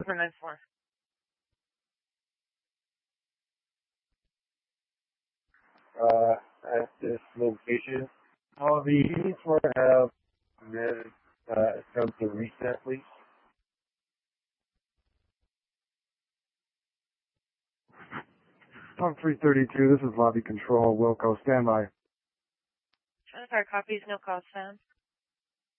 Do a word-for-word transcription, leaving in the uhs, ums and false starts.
four nine four. Uh, at this location. All the units were have men uh, come to reset, please. Pump three thirty-two, this is lobby control. Wilco, standby. twenty-five copies, no calls found.